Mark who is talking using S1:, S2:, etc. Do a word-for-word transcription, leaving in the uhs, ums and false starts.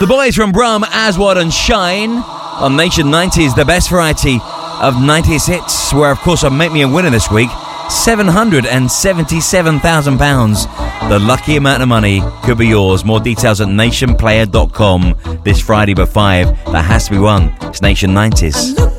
S1: The boys from Brum, Aswad and Shine on Nation nineties, the best variety of nineties hits, where of course I make me a winner this week. seven hundred seventy-seven thousand pounds. The lucky amount of money could be yours. More details at nation player dot com this Friday by five. That has to be one. It's Nation nineties.